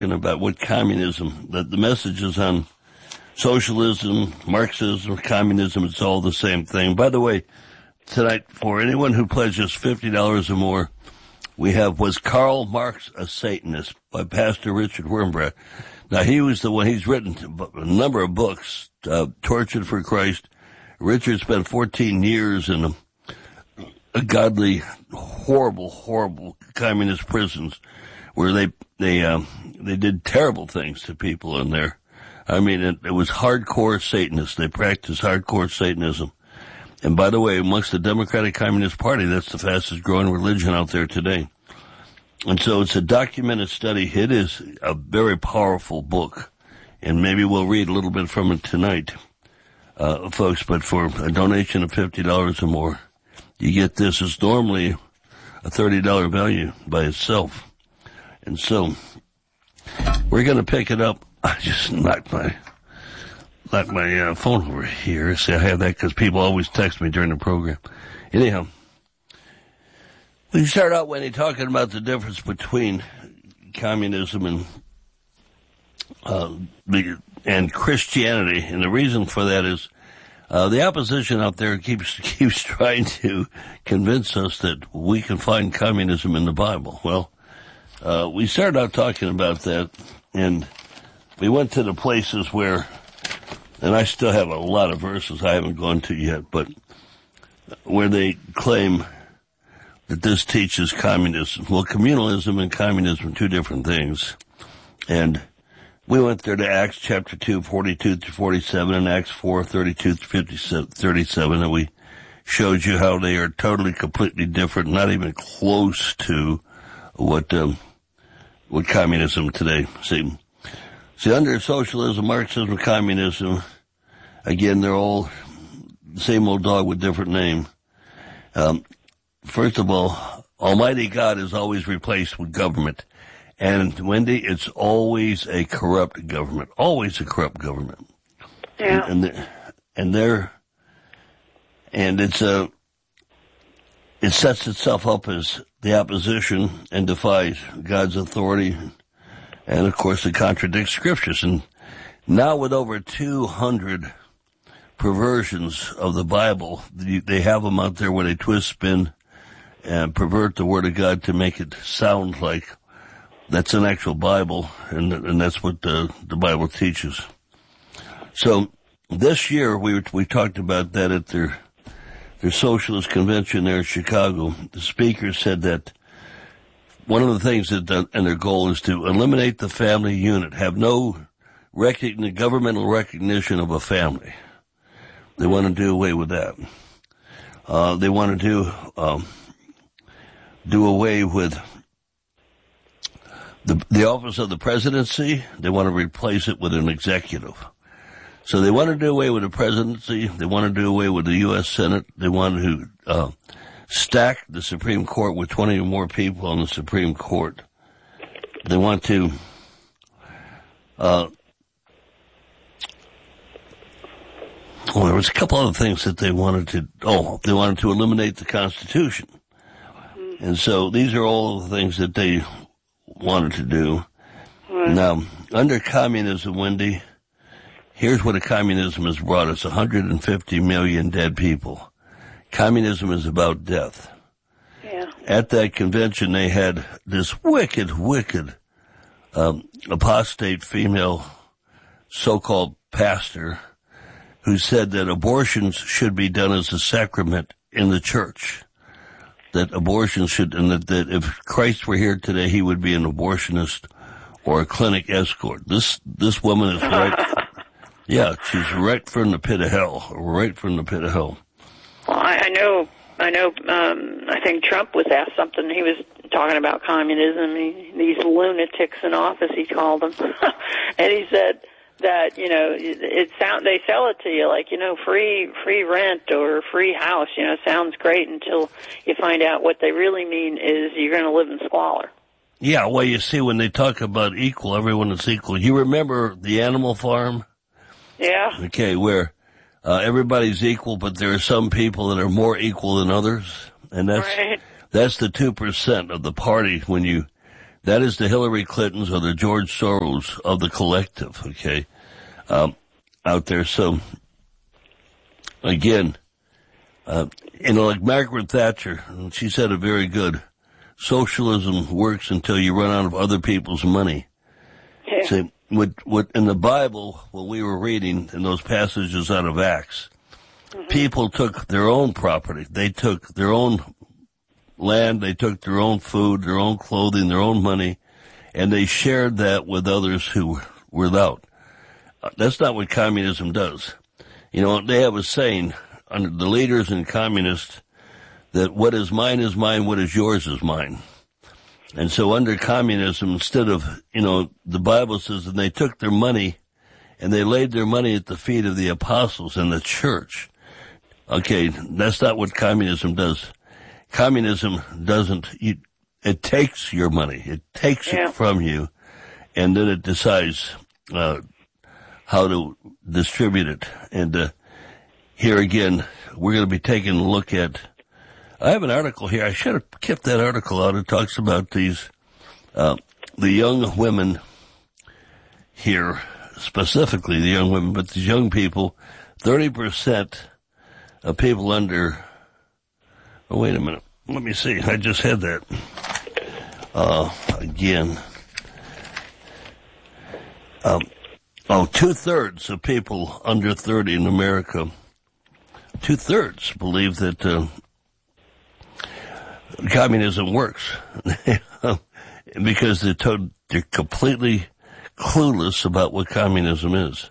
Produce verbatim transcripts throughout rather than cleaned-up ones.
about what communism, that the messages on socialism, Marxism, communism, it's all the same thing. By the way, tonight, for anyone who pledges fifty dollars or more, we have Was Karl Marx a Satanist by Pastor Richard Wurmbrand. Now, he was the one, he's written a number of books, uh, Tortured for Christ. Richard spent fourteen years in a, a godly, horrible, horrible communist prisons where they they um, they did terrible things to people in there. I mean, it, it was hardcore Satanists. They practiced hardcore Satanism. And by the way, amongst the Democratic Communist Party, that's the fastest growing religion out there today. And so it's a documented study. It is a very powerful book. And maybe we'll read a little bit from it tonight, uh, folks. But for a donation of fifty dollars or more, you get this. It's normally a thirty dollars value by itself. And so we're going to pick it up. I just knocked my, knocked my uh, phone over here. See, I have that because people always text me during the program. Anyhow, we start out when he's talking about the difference between communism and uh, and Christianity, and the reason for that is uh, the opposition out there keeps keeps trying to convince us that we can find communism in the Bible. Well, uh, we started out talking about that, and we went to the places where, and I still have a lot of verses I haven't gone to yet, but where they claim that this teaches communism. Well, communalism and communism are two different things. And we went there to Acts chapter two, forty-two through forty-seven, and Acts four, thirty-two through thirty-seven, and we showed you how they are totally, completely different, not even close to what um, what communism today. See, see, under socialism, Marxism, communism, again, they're all the same old dog with different name. Um, First of all, Almighty God is always replaced with government. And, Wendy, it's always a corrupt government. Always a corrupt government. Yeah. And, and, and they're, and it's a, it sets itself up as the opposition and defies God's authority. And, of course, it contradicts scriptures. And now with over two hundred perversions of the Bible, they have them out there where they twist, spin, and pervert the Word of God to make it sound like that's an actual Bible, and and that's what the, the Bible teaches. So this year we we talked about that at their their socialist convention there in Chicago. The speaker said that one of the things that the, and their goal is to eliminate the family unit, have no recogn- governmental recognition of a family. They want to do away with that. Uh, they want to do. Um, do away with the the office of the presidency. They want to replace it with an executive. So they want to do away with the presidency. They want to do away with the U S Senate. They want to uh, stack the Supreme Court with twenty or more people on the Supreme Court. They want to uh, well, there was a couple other things that they wanted to, oh, they wanted to eliminate the Constitution. And so these are all the things that they wanted to do. Right. Now, under communism, Wendy, here's what a communism has brought us, one hundred fifty million dead people. Communism is about death. Yeah. At that convention, they had this wicked, wicked um, apostate female so-called pastor who said that abortions should be done as a sacrament in the church. That abortion should, and that, that if Christ were here today, he would be an abortionist or a clinic escort. This this woman is right, yeah, she's right from the pit of hell, right from the pit of hell. Well, I, I know, I know. Um, I think Trump was asked something. He was talking about communism. He, these lunatics in office, he called them, and he said that, you know, it, it sound they sell it to you like, you know, free free rent or free house, you know, sounds great until you find out what they really mean is you're going to live in squalor. Yeah, well, you see, when they talk about equal, everyone is equal. You remember the Animal Farm? Yeah. Okay, where uh, everybody's equal, but there are some people that are more equal than others, and that's right. that's the two percent of the party when you That is the Hillary Clintons or the George Soros of the collective, okay, um, out there. So, again, uh, you know, like Margaret Thatcher, she said it very good. Socialism works until you run out of other people's money. Yeah. See, what, what in the Bible, when we were reading in those passages out of Acts, mm-hmm. people took their own property. They took their own land, they took their own food, their own clothing, their own money, and they shared that with others who were without. That's not what communism does. You know, they have a saying under the leaders in communists that what is mine is mine, what is yours is mine. And so under communism, instead of, you know, the Bible says that they took their money and they laid their money at the feet of the apostles in the church. Okay, that's not what communism does. Communism doesn't, you, it takes your money, it takes yeah. it from you, and then it decides uh, how to distribute it. And uh, here again, we're going to be taking a look at, I have an article here. I should have kept that article out. It talks about these, uh, the young women here, specifically the young women, but these young people, thirty percent of people under, oh, wait a minute. Let me see. I just had that, uh, again. Um, oh, two-thirds of people under thirty in America, two-thirds believe that, uh, communism works because they're, to- they're completely clueless about what communism is.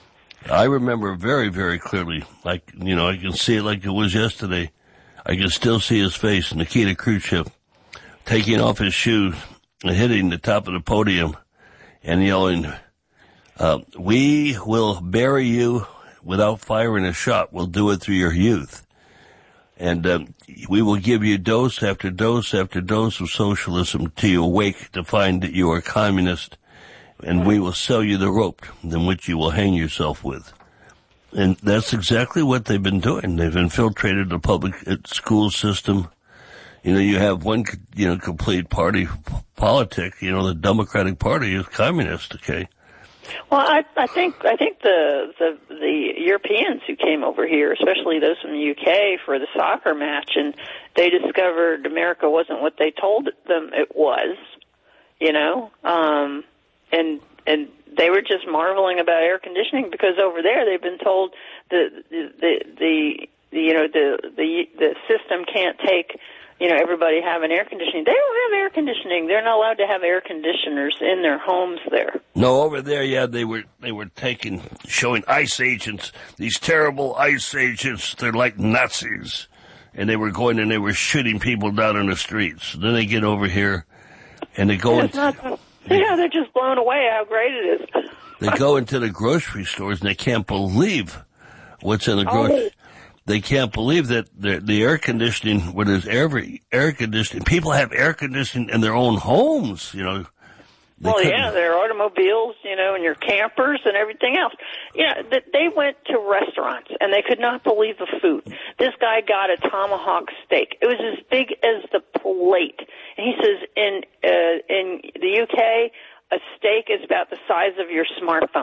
I remember very, very clearly, like, you know, I can see it like it was yesterday. I can still see his face, Nikita Khrushchev, taking off his shoes and hitting the top of the podium and yelling, uh, we will bury you without firing a shot. We'll do it through your youth. And um, we will give you dose after dose after dose of socialism till you awake to find that you are communist, and we will sell you the rope in which you will hang yourself with. And that's exactly what they've been doing. They've infiltrated the public school system. You know, you have one, you know, complete party politic. You know, the Democratic Party is communist, okay? Well, I, I think I think the, the the Europeans who came over here, especially those from the U K, for the soccer match, and they discovered America wasn't what they told them it was, you know, um, and and they were just marveling about air conditioning because over there they've been told the the the, the, the you know the the the system can't take. You know, everybody having air conditioning. They don't have air conditioning. They're not allowed to have air conditioners in their homes there. No, over there, yeah, they were they were taking, showing ice agents, these terrible ice agents. They're like Nazis. And they were going and they were shooting people down in the streets. Then they get over here and they go into... Not, yeah, they're just blown away how great it is. They go into the grocery stores and they can't believe what's in the grocery... Oh. They can't believe that the, the air conditioning, where there's every air conditioning, people have air conditioning in their own homes, you know. Well, couldn't. yeah, their automobiles, you know, and your campers and everything else. You know, they went to restaurants and they could not believe the food. This guy got a tomahawk steak. It was as big as the plate. And he says in uh, in the U K, a steak is about the size of your smartphone.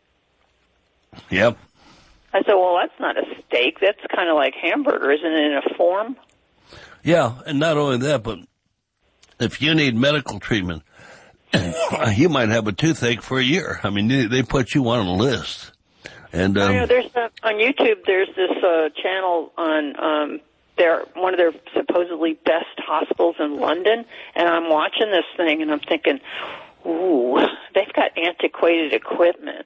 Yep. I said, well, that's not a steak. That's kind of like hamburger, isn't it, in a form? Yeah, and not only that, but if you need medical treatment, you might have a toothache for a year. I mean, they, they put you on a list. And um, you know, there's a, on YouTube, there's this uh, channel on um, their one of their supposedly best hospitals in London, and I'm watching this thing, and I'm thinking, ooh, they've got antiquated equipment.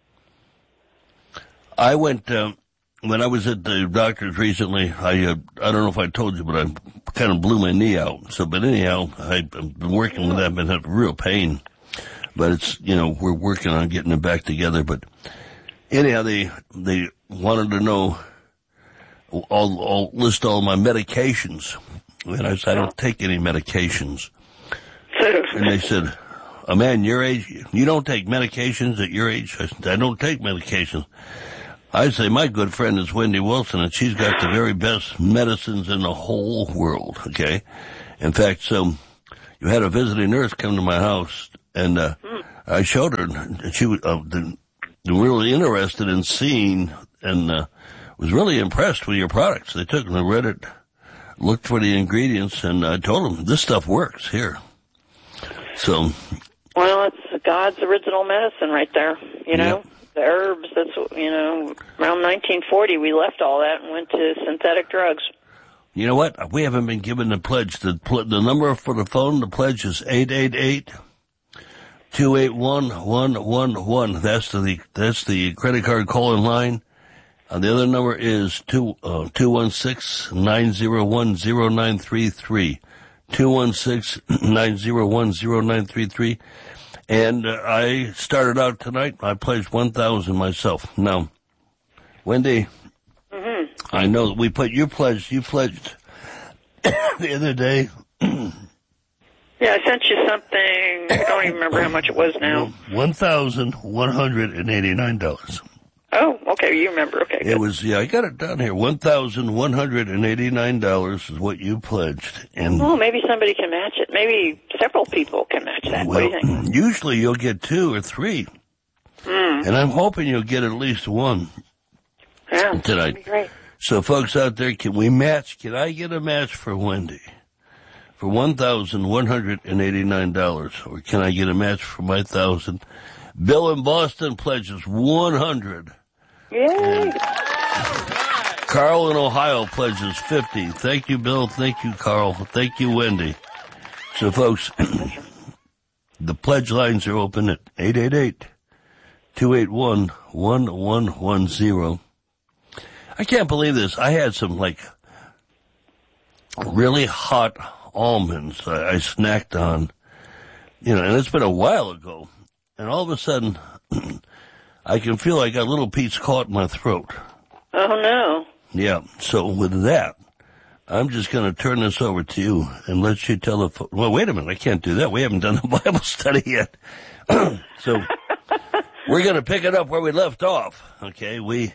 I went, um, when I was at the doctor's recently, I, uh, I don't know if I told you, but I kind of blew my knee out. So, but anyhow, I've been working with that, been having real pain. But it's, you know, we're working on getting it back together. But anyhow, they, they wanted to know, I'll, I'll list all my medications. And I said, I don't take any medications. And they said, a man your age, you don't take medications at your age? I said, I don't take medications. I say my good friend is Wendy Wilson, and she's got the very best medicines in the whole world, okay? In fact, so had a visiting nurse come to my house, and uh, mm. I showed her, and she was uh, really interested in seeing and uh, was really impressed with your products. They took and read it, looked for the ingredients, and I told them, this stuff works here. So, well, it's God's original medicine right there, you know. Yep. The herbs, that's, you know, around nineteen forty, we left all that and went to synthetic drugs. You know what? We haven't been given the pledge. The, the number for the phone, the pledge is eight eight eight, two eight one, one one one. That's the, that's the credit card call-in line. Uh, the other number is two, uh, two one six, nine zero one, zero nine three three. two one six, nine zero one, zero nine three three. And uh, I started out tonight, I pledged one thousand myself. Now, Wendy, mm-hmm. I know that we put, you pledged, you pledged the other day. Yeah, I sent you something, I don't even remember how much it was now. one thousand one hundred eighty-nine dollars. Oh, okay, you remember, okay. Good. It was, yeah, I got it down here. one thousand one hundred eighty-nine dollars is what you pledged. And oh, maybe somebody can match it. Maybe several people can match that. Well, what do you think? Usually you'll get two or three. Mm. And I'm hoping you'll get at least one yeah, tonight. That'd be great. So folks out there, can we match? Can I get a match for Wendy for one thousand one hundred eighty-nine dollars? Or can I get a match for my thousand? Bill in Boston pledges one hundred. Yay! Carl in Ohio pledges fifty. Thank you, Bill. Thank you, Carl. Thank you, Wendy. So, folks, the pledge lines are open at eight eight eight, two eight one, one one one zero. I can't believe this. I had some, like, really hot almonds I, I snacked on, you know, and it's been a while ago. And all of a sudden, I can feel I got a little piece caught in my throat. Oh, no. Yeah, so with that, I'm just going to turn this over to you and let you tell the... Well, wait a minute, I can't do that. We haven't done the Bible study yet. So we're going to pick it up where we left off, okay? We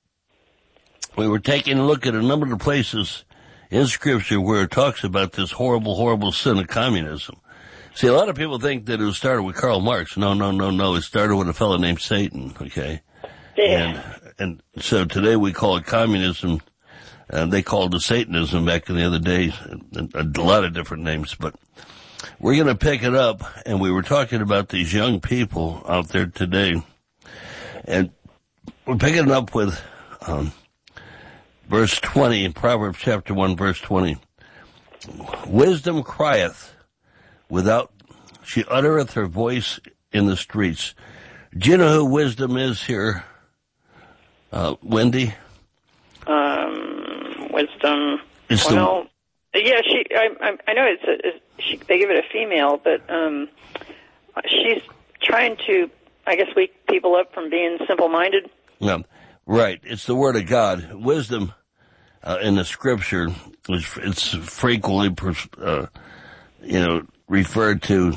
we were taking a look at a number of the places in Scripture where it talks about this horrible, horrible sin of communism. See, a lot of people think that it started with Karl Marx. No, no, no, no. It started with a fellow named Satan, okay? Yeah. And, and so today we call it communism. And they called it Satanism back in the other days. A lot of different names. But we're going to pick it up. And we were talking about these young people out there today. And we're picking it up with um, verse twenty in Proverbs chapter one, verse twenty. Wisdom crieth without, she uttereth her voice in the streets. Do you know who wisdom is here, uh, Wendy? Um, wisdom. It's well, the, yeah, she. I, I, I know it's. A, it's she, they give it a female, but um, she's trying to, I guess, wake people up from being simple-minded. Yeah, right. It's the Word of God. Wisdom uh, in the Scripture is it's frequently, uh, you know, referred to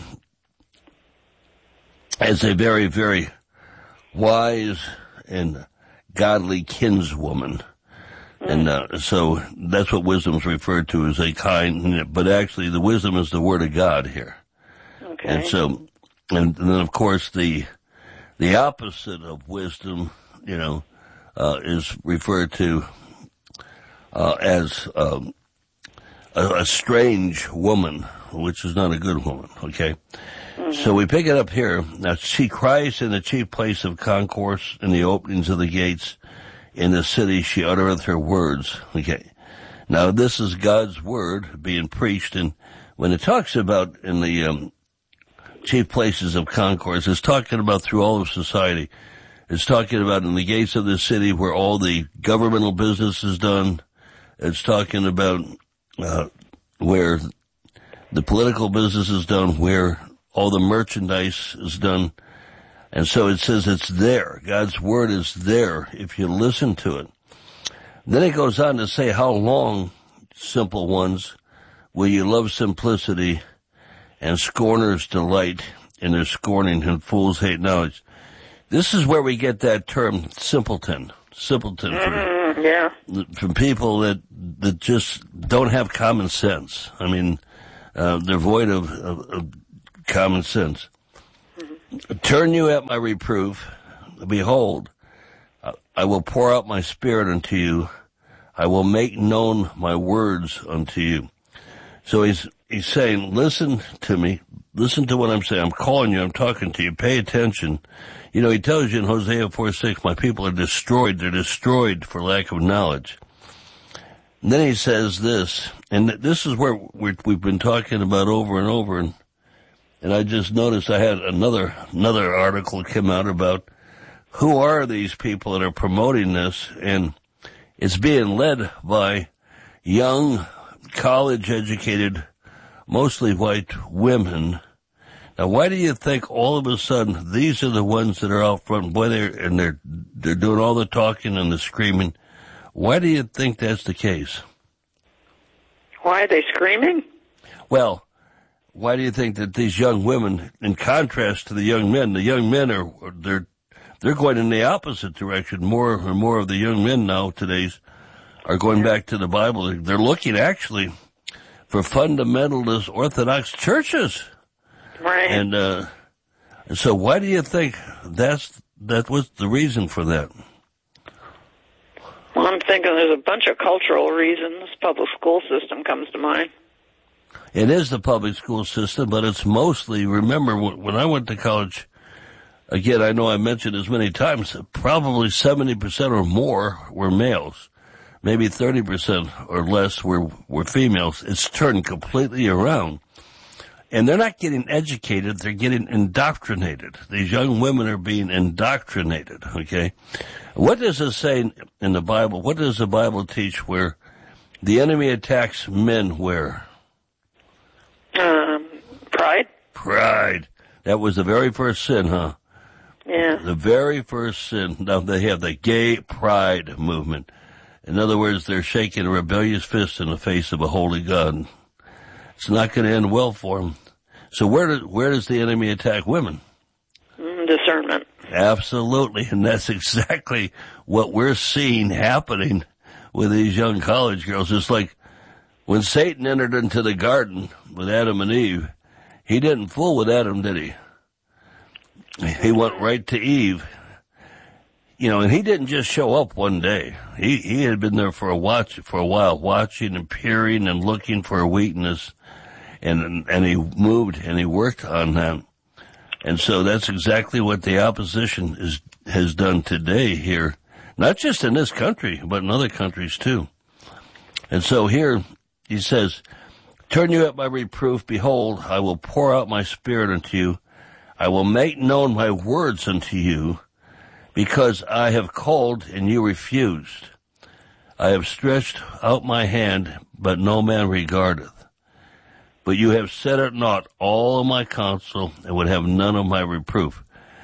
as a very, very wise and godly kinswoman. Mm. And uh, so that's what wisdom is referred to as a kind, but actually the wisdom is the Word of God here. Okay. And so, and, and then of course the the opposite of wisdom, you know, uh, is referred to uh, as um, a, a strange woman, which is not a good woman, okay? Mm-hmm. So we pick it up here. Now, she cries in the chief place of concourse, in the openings of the gates, in the city she uttereth her words, okay? Now, this is God's word being preached, and when it talks about in the um, chief places of concourse, it's talking about through all of society. It's talking about in the gates of the city where all the governmental business is done. It's talking about uh, where the political business is done, where all the merchandise is done. And so it says it's there. God's word is there if you listen to it. Then it goes on to say, how long, simple ones, will you love simplicity, and scorners delight in their scorning, and fools hate knowledge. This is where we get that term simpleton. Simpleton. From, mm, yeah. From people that, that just don't have common sense. I mean, Uh, they're void of, of, of common sense. Mm-hmm. Turn you at my reproof. Behold, I will pour out my spirit unto you. I will make known my words unto you. So he's he's saying, listen to me. Listen to what I'm saying. I'm calling you. I'm talking to you. Pay attention. You know, he tells you in Hosea four six, my people are destroyed. They're destroyed for lack of knowledge. And then he says this, and this is where we're, we've been talking about over and over, and, and I just noticed I had another another article come out about who are these people that are promoting this, and it's being led by young, college-educated, mostly white women. Now, why do you think all of a sudden these are the ones that are out front? Boy, they're and they're they're doing all the talking and the screaming. Why do you think that's the case? Why are they screaming? Well, why do you think that these young women, in contrast to the young men, the young men are they're they're going in the opposite direction. More and more of the young men now today's are going back to the Bible. They're looking actually for fundamentalist Orthodox churches. Right. And uh, so why do you think that's that was the reason for that? Well, I'm thinking there's a bunch of cultural reasons. Public school system comes to mind. It is the public school system, but it's mostly, remember, when I went to college, again, I know I mentioned this many times, probably seventy percent or more were males. Maybe thirty percent or less were, were females. It's turned completely around. And they're not getting educated, they're getting indoctrinated. These young women are being indoctrinated, okay? What does it say in the Bible? What does the Bible teach where the enemy attacks men where? Um, pride. Pride. That was the very first sin, huh? Yeah. The very first sin. Now they have the gay pride movement. In other words, they're shaking a rebellious fist in the face of a holy God. It's not going to end well for them. So where does, where does the enemy attack women? Mm, discernment. Absolutely. And that's exactly what we're seeing happening with these young college girls. It's like when Satan entered into the garden with Adam and Eve, he didn't fool with Adam, did he? He went right to Eve. You know, and he didn't just show up one day. He he had been there for a watch for a while, watching and peering and looking for a weakness, and and he moved and he worked on that. And so that's exactly what the opposition is has done today here, not just in this country, but in other countries too. And so here he says, "Turn you at my reproof. Behold, I will pour out my spirit unto you. I will make known my words unto you. Because I have called and you refused. I have stretched out my hand, but no man regardeth. But you have set at naught all of my counsel and would have none of my reproof."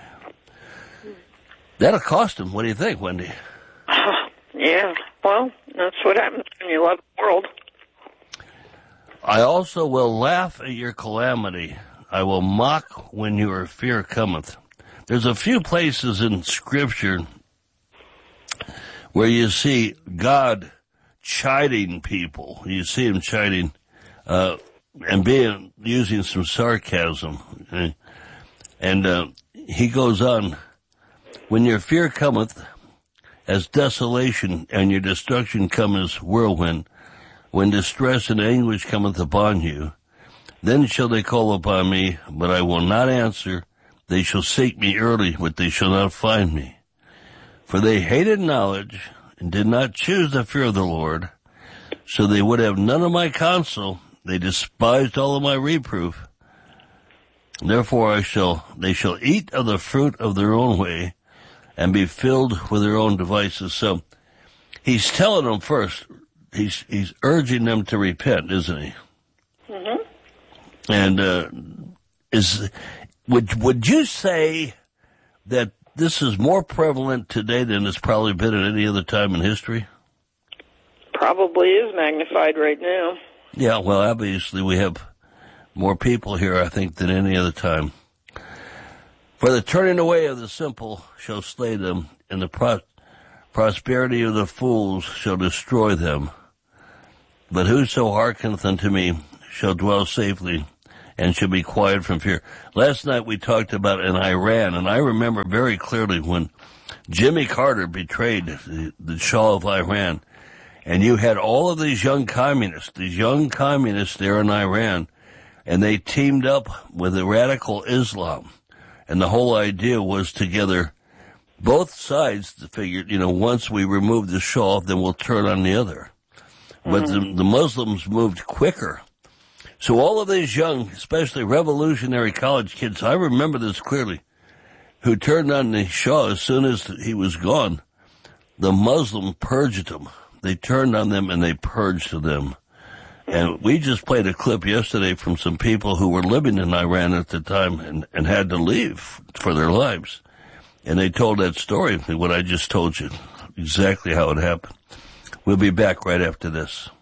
That'll cost him. What do you think, Wendy? Uh, yeah. Well, that's what happens when you love the world. I also will laugh at your calamity. I will mock when your fear cometh. There's a few places in Scripture where you see God chiding people. You see him chiding uh, and being using some sarcasm. Okay? And uh, he goes on, when your fear cometh as desolation and your destruction come as whirlwind, when distress and anguish cometh upon you, then shall they call upon me, but I will not answer. They shall seek me early, but they shall not find me. For they hated knowledge and did not choose the fear of the Lord, so they would have none of my counsel. They despised all of my reproof. Therefore I shall, they shall eat of the fruit of their own way and be filled with their own devices. So he's telling them first, he's, he's urging them to repent, isn't he? Mm-hmm. And, uh, is, Would would you say that this is more prevalent today than it's probably been at any other time in history? Probably is magnified right now. Yeah, well, obviously we have more people here, I think, than any other time. For the turning away of the simple shall slay them, and the pro- prosperity of the fools shall destroy them. But whoso hearkeneth unto me shall dwell safely and shall be quiet from fear. Last night we talked about in Iran, and I remember very clearly when Jimmy Carter betrayed the, the Shah of Iran, and you had all of these young communists, these young communists there in Iran, and they teamed up with the radical Islam. And the whole idea was together, both sides figured, you know, once we remove the Shah, then we'll turn on the other. Mm-hmm. But the, the Muslims moved quicker. So all of these young, especially revolutionary college kids, I remember this clearly, who turned on the Shah as soon as he was gone, the Muslim purged them. They turned on them and they purged them. And we just played a clip yesterday from some people who were living in Iran at the time and, and had to leave for their lives. And they told that story, what I just told you, exactly how it happened. We'll be back right after this.